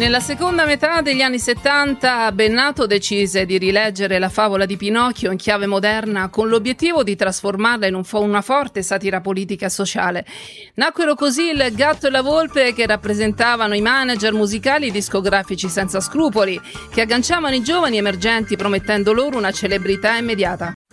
Nella seconda metà degli anni 70 Bennato decise di rileggere la favola di Pinocchio in chiave moderna con l'obiettivo di trasformarla in una forte satira politica e sociale. Nacquero così il gatto e la volpe, che rappresentavano i manager musicali discografici senza scrupoli, che agganciavano i giovani emergenti promettendo loro una celebrità immediata.